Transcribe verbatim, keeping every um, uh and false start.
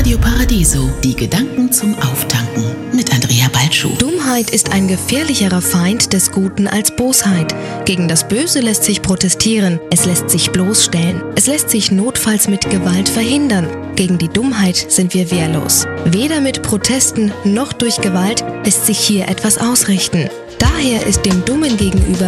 Radio Paradiso, die Gedanken zum Auftanken mit Andrea Balschuh. Dummheit ist ein gefährlicherer Feind des Guten als Bosheit. Gegen das Böse lässt sich protestieren, es lässt sich bloßstellen. Es lässt sich notfalls mit Gewalt verhindern. Gegen die Dummheit sind wir wehrlos. Weder mit Protesten noch durch Gewalt lässt sich hier etwas ausrichten. Daher ist dem Dummen gegenüber